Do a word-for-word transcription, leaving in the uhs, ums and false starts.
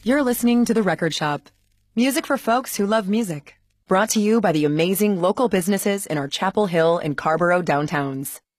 You're listening to The Record Shop. Music for folks who love music. Brought to you by the amazing local businesses in our Chapel Hill and Carborough downtowns.